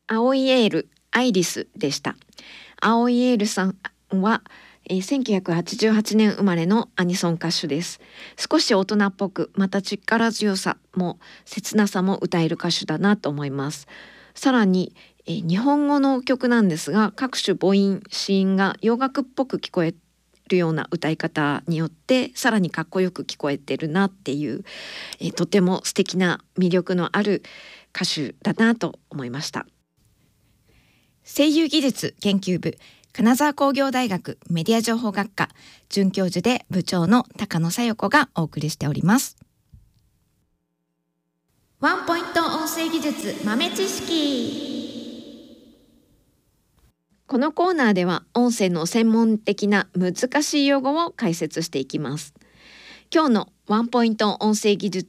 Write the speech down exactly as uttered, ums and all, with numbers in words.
青いエール、アイリスでした。青いエールさんは、えー、せんきゅうひゃくはちじゅうはちねん生まれのアニソン歌手です。少し大人っぽく、また力強さも切なさも歌える歌手だなと思います。さらに、えー、日本語の曲なんですが、各種母音、子音が洋楽っぽく聞こえるような歌い方によってさらにかっこよく聞こえてるなっていう、えー、とても素敵な魅力のある歌手だなと思いました。 声優技術研究部金沢工業大学メディア情報学科准教授で部長の高野紗代子がお送りしております。ワンポイント音声技術豆知識。 このコーナーでは音声の専門的な難しい用語を解説していきます。今日のワンポイント音声技術